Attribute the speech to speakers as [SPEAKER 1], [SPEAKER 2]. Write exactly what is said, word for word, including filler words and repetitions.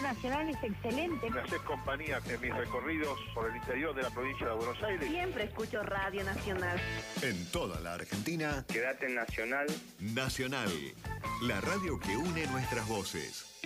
[SPEAKER 1] Nacional es excelente.
[SPEAKER 2] Me haces compañía en mis recorridos por el interior de la provincia de Buenos Aires.
[SPEAKER 3] Siempre escucho Radio Nacional.
[SPEAKER 4] En toda la Argentina,
[SPEAKER 5] quédate en Nacional.
[SPEAKER 4] Nacional, la radio que une nuestras voces.